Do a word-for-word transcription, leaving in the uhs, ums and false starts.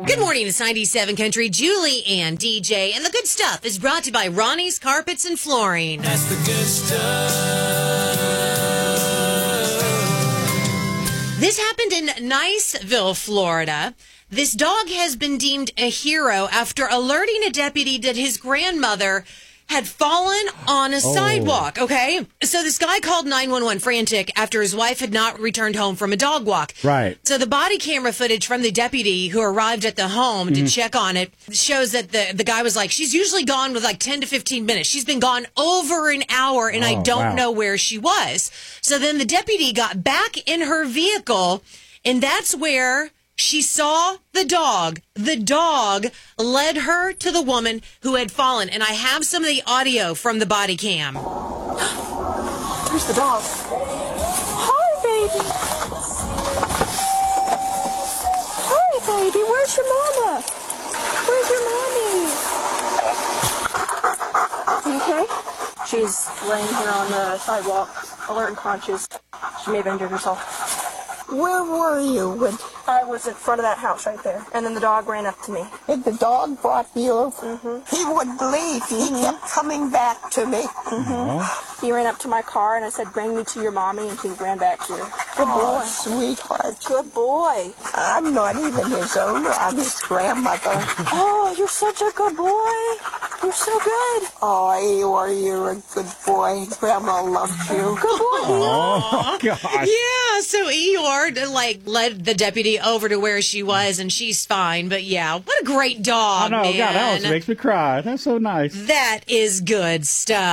Good morning, it's ninety-seven Country. Julie and D J. And the good stuff is brought to you by Ronnie's Carpets and Flooring. That's the good stuff. This happened in Niceville, Florida. This dog has been deemed a hero after alerting a deputy that his grandmother had fallen on a oh. sidewalk, okay? So this guy called nine one one frantic after his wife had not returned home from a dog walk. Right. So the body camera footage from the deputy who arrived at the home mm-hmm. to check on it shows that the, the guy was like, she's usually gone with like ten to fifteen minutes. She's been gone over an hour, and oh, I don't wow. know where she was. So then the deputy got back in her vehicle, and that's where she saw the dog. The dog led her to the woman who had fallen. And I have some of the audio from the body cam. Where's the dog? Hi, baby. Hi, baby. Where's your mama? Where's your mommy? You okay? She's laying here on the sidewalk, alert and conscious. She may have injured herself. Where were you when... I was in front of that house right there, and then the dog ran up to me. And the dog brought you over? Mm-hmm. He wouldn't leave. He mm-hmm. kept coming back to me. Mm-hmm. He ran up to my car, and I said, bring me to your mommy, and he ran back to her. Good oh, boy. Sweetheart. Good boy. I'm not even his owner. I'm his grandmother. Oh, you're such a good boy. You're so good. Oh, Eeyore, you're a good boy. Grandma loves you. Good boy, Eeyore. Oh, gosh. Yeah, so Eeyore, like, led the deputy over to where she was, and she's fine. But, yeah, what a great dog, I know, man. God, that always makes me cry. That's so nice. That is good stuff.